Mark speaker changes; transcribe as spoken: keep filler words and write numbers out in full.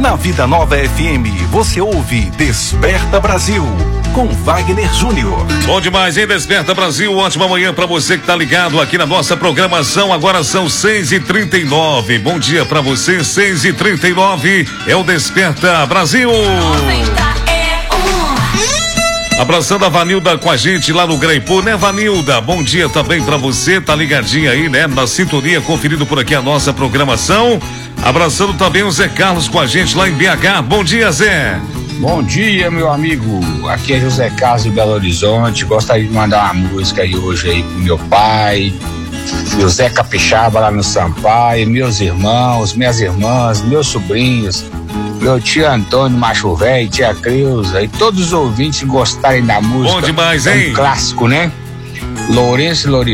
Speaker 1: Na Vida Nova F M, você ouve Desperta Brasil, com Wagner Júnior.
Speaker 2: Bom demais, hein? Desperta Brasil, ótima manhã pra você que tá ligado aqui na nossa programação. Agora são seis e trinta e nove. Bom dia pra você, seis e trinta e nove. É o Desperta Brasil. Abraçando a Vanilda com a gente lá no Greipu, né, Vanilda? Bom dia também pra você, tá ligadinha aí, né? Na sintonia, conferindo por aqui a nossa programação. Abraçando também o Zé Carlos com a gente lá em B H. Bom dia, Zé.
Speaker 3: Bom dia, meu amigo. Aqui é José Carlos de Belo Horizonte. Gostaria de mandar uma música aí hoje aí pro meu pai, meu Zé Capixaba lá no Sampaio, meus irmãos, minhas irmãs, meus sobrinhos, meu tio Antônio Macho Velho, tia Creuza e todos os ouvintes gostarem da música.
Speaker 2: Bom demais, hein?
Speaker 3: É um clássico, né? Lourenço e Lori